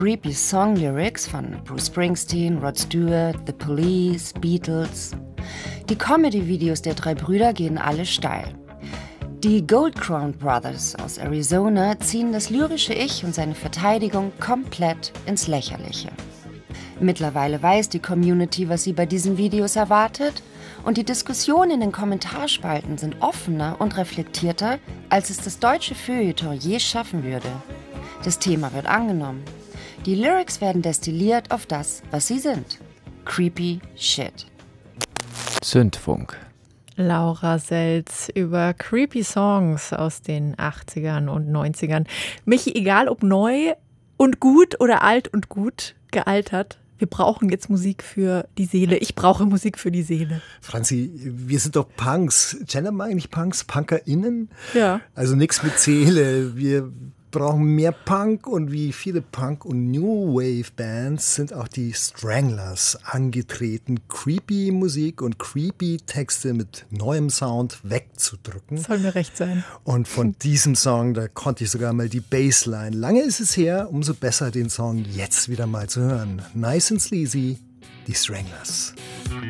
Creepy Song Lyrics von Bruce Springsteen, Rod Stewart, The Police, Beatles. Die Comedy-Videos der drei Brüder gehen alle steil. Die Gold Crown Brothers aus Arizona ziehen das lyrische Ich und seine Verteidigung komplett ins Lächerliche. Mittlerweile weiß die Community, was sie bei diesen Videos erwartet, und die Diskussionen in den Kommentarspalten sind offener und reflektierter, als es das deutsche Feuilleton je schaffen würde. Das Thema wird angenommen. Die Lyrics werden destilliert auf das, was sie sind. Creepy Shit. Zündfunk. Laura Selz über Creepy Songs aus den 80ern und 90ern. Michi, egal ob neu und gut oder alt und gut gealtert, wir brauchen jetzt Musik für die Seele. Ich brauche Musik für die Seele. Franzi, wir sind doch Punks. Gendern wir eigentlich Punks? PunkerInnen? Ja. Also nichts mit Seele. Wir brauchen mehr Punk, und wie viele Punk- und New Wave-Bands sind auch die Stranglers angetreten, creepy Musik und creepy Texte mit neuem Sound wegzudrücken. Soll mir recht sein. Und von diesem Song, da konnte ich sogar mal die Bassline. Lange ist es her, umso besser den Song jetzt wieder mal zu hören. Nice and Sleazy, die Stranglers.